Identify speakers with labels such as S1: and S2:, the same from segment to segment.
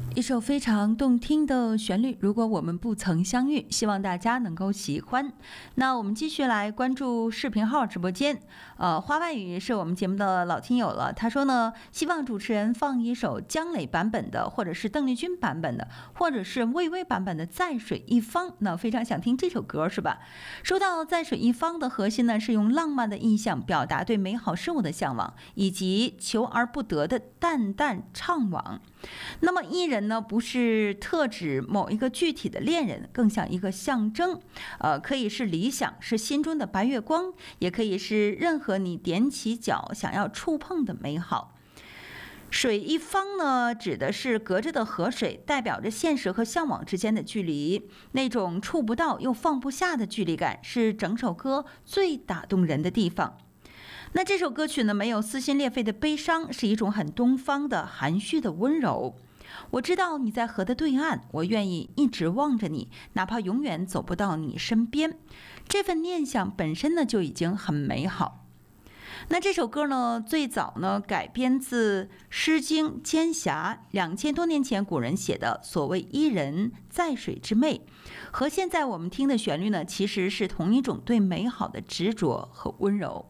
S1: 一首非常动听的旋律，如果我们不曾相遇，希望大家能够喜欢。那我们继续来关注视频号直播间。花外语是我们节目的老听友了，他说呢，希望主持人放一首姜磊版本的，或者是邓丽君版本的，或者是魏巍版本的《在水一方》。那非常想听这首歌，是吧？说到《在水一方》的核心呢，是用浪漫的意象表达对美好事物的向往，以及求而不得的淡淡怅惘。那么伊人呢，不是特指某一个具体的恋人，更像一个象征，可以是理想，是心中的白月光，也可以是任何你踮起脚想要触碰的美好。水一方呢，指的是隔着的河水，代表着现实和向往之间的距离，那种触不到又放不下的距离感，是整首歌最打动人的地方。那这首歌曲呢，没有撕心裂肺的悲伤，是一种很东方的含蓄的温柔。我知道你在河的对岸，我愿意一直望着你，哪怕永远走不到你身边。这份念想本身呢，就已经很美好。那这首歌呢，最早呢改编自《诗经·间暇》，2000多年前古人写的所谓伊人在水之魅，和现在我们听的旋律呢，其实是同一种对美好的执着和温柔。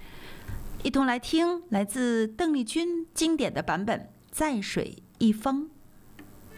S1: 一同来听来自邓丽君经典的版本《在水一方》。